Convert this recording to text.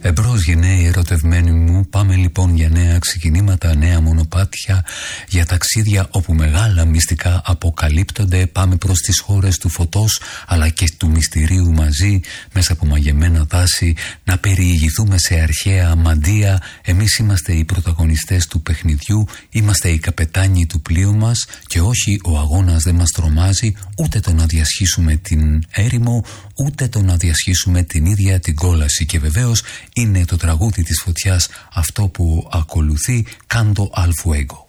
Εμπρός γενναίοι ερωτευμένοι μου, πάμε λοιπόν για νέα ξεκινήματα, νέα μονοπάτια, για ταξίδια όπου μεγάλα μυστικά αποκαλύπτονται. Πάμε προς τις χώρες του φωτός αλλά και του μυστηρίου μαζί, μέσα από μαγεμένα δάση, να περιηγηθούμε σε αρχαία μαντεία. Εμείς είμαστε οι πρωταγωνιστές του παιχνιδιού, είμαστε οι καπετάνοι του πλοίου μας και όχι, ο αγώνας δεν μας τρομάζει ούτε το να διασχίσουμε την έρημο, ούτε το να διασχίσουμε την ίδια την κόλαση. Και βεβαίως είναι το τραγούδι της φωτιάς αυτό που ακολουθεί, Canto al Fuego.